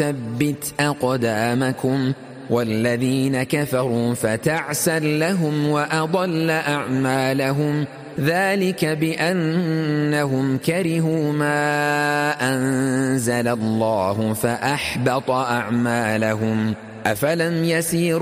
ثبت أقدامكم والذين كفروا فتعسا لهم وأضل أعمالهم ذلك بأنهم كرهوا ما أنزل الله فأحبط أعمالهم أفلم يسيروا